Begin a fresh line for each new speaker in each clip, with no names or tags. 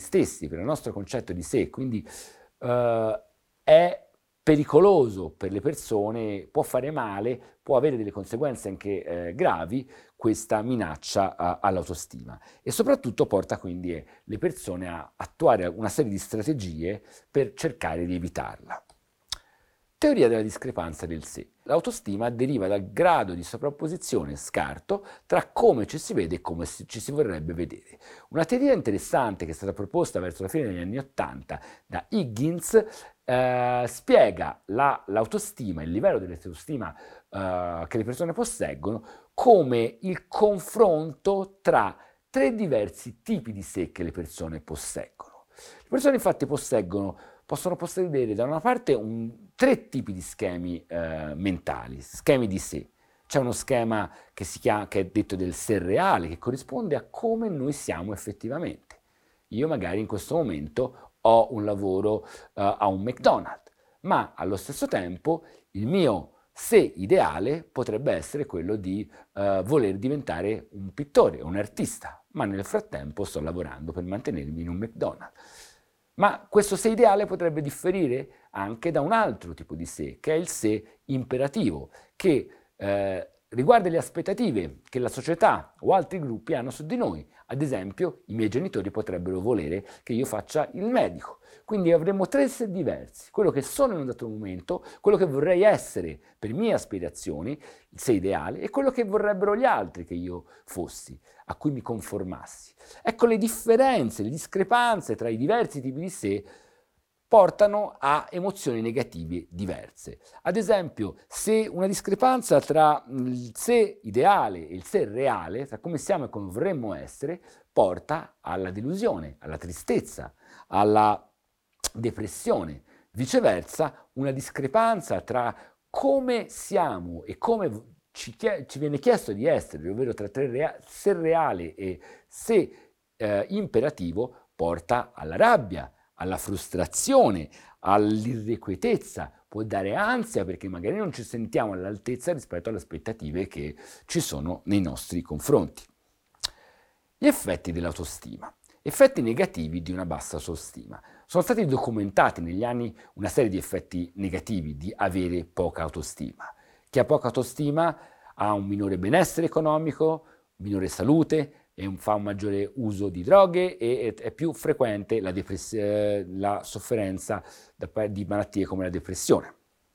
stessi, per il nostro concetto di sé, quindi è pericoloso per le persone, può fare male, può avere delle conseguenze anche gravi questa minaccia all'autostima e soprattutto porta quindi le persone a attuare una serie di strategie per cercare di evitarla. Teoria della discrepanza del sé. L'autostima deriva dal grado di sovrapposizione scarto tra come ci si vede e come ci si vorrebbe vedere. Una teoria interessante che è stata proposta verso la fine degli anni Ottanta da Higgins spiega l'autostima, il livello dell'autostima che le persone posseggono come il confronto tra tre diversi tipi di sé che le persone posseggono. Le persone infatti possono possedere da una parte tre tipi di schemi mentali, schemi di sé. C'è uno schema che è detto del sé reale, che corrisponde a come noi siamo effettivamente. Io magari in questo momento ho un lavoro a un McDonald's, ma allo stesso tempo il mio sé ideale potrebbe essere quello di voler diventare un pittore, un artista, ma nel frattempo sto lavorando per mantenermi in un McDonald's. Ma questo sé ideale potrebbe differire anche da un altro tipo di sé, che è il sé imperativo, che riguarda le aspettative che la società o altri gruppi hanno su di noi. Ad esempio, i miei genitori potrebbero volere che io faccia il medico. Quindi avremo tre sé diversi, quello che sono in un dato momento, quello che vorrei essere per mie aspirazioni, il sé ideale, e quello che vorrebbero gli altri che io fossi, a cui mi conformassi. Ecco, le differenze, le discrepanze tra i diversi tipi di sé portano a emozioni negative diverse. Ad esempio, se una discrepanza tra il sé ideale e il sé reale, tra come siamo e come vorremmo essere, porta alla delusione, alla tristezza, alla depressione. Viceversa, una discrepanza tra come siamo e come ci viene chiesto di essere, ovvero tra sé reale e sé imperativo, porta alla rabbia, alla frustrazione, all'irrequietezza, può dare ansia perché magari non ci sentiamo all'altezza rispetto alle aspettative che ci sono nei nostri confronti. Gli effetti dell'autostima. Effetti negativi di una bassa autostima. Sono stati documentati negli anni una serie di effetti negativi di avere poca autostima. Chi ha poca autostima ha un minore benessere economico, minore salute, fa un maggiore uso di droghe e è più frequente la sofferenza di malattie come la depressione.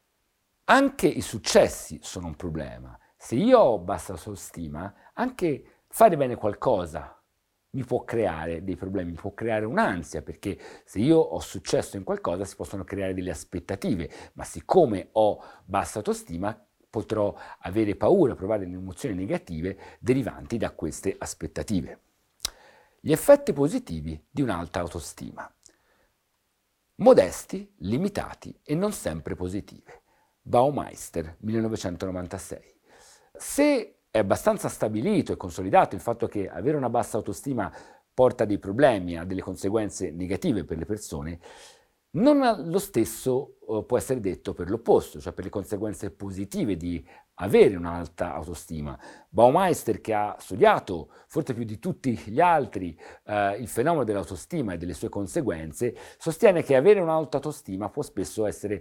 Anche i successi sono un problema. Se io ho bassa autostima, anche fare bene qualcosa mi può creare dei problemi, mi può creare un'ansia, perché se io ho successo in qualcosa si possono creare delle aspettative, ma siccome ho bassa autostima potrò avere paura, provare delle emozioni negative derivanti da queste aspettative. Gli effetti positivi di un'alta autostima. Modesti, limitati e non sempre positive. Baumeister, 1996. Se è abbastanza stabilito e consolidato il fatto che avere una bassa autostima porta dei problemi, ha delle conseguenze negative per le persone, non lo stesso può essere detto per l'opposto, cioè per le conseguenze positive di avere un'alta autostima. Baumeister, che ha studiato, forse più di tutti gli altri, il fenomeno dell'autostima e delle sue conseguenze, sostiene che avere un'alta autostima può spesso essere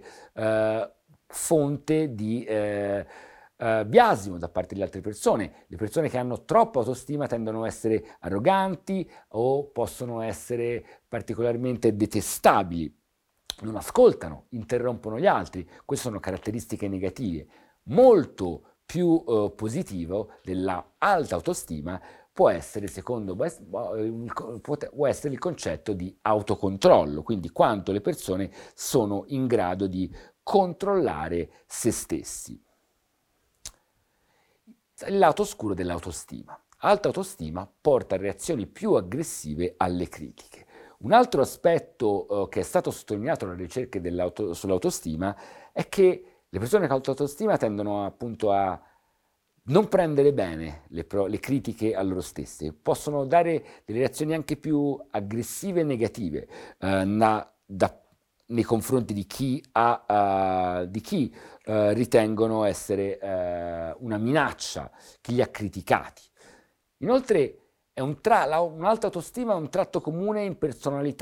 fonte di biasimo da parte delle altre persone. Le persone che hanno troppa autostima tendono a essere arroganti o possono essere particolarmente detestabili. Non ascoltano, interrompono gli altri. Queste sono caratteristiche negative. Molto più positivo della alta autostima può essere, secondo può essere il concetto di autocontrollo, quindi quanto le persone sono in grado di controllare se stessi. Il lato oscuro dell'autostima. Alta autostima porta a reazioni più aggressive alle critiche. Un altro aspetto che è stato sottolineato nelle ricerche sull'autostima è che le persone con alta autostima tendono appunto a non prendere bene le critiche a loro stesse, possono dare delle reazioni anche più aggressive e negative nei confronti di chi ritengono essere una minaccia, chi li ha criticati. Inoltre un'alta autostima è un tratto comune in personalità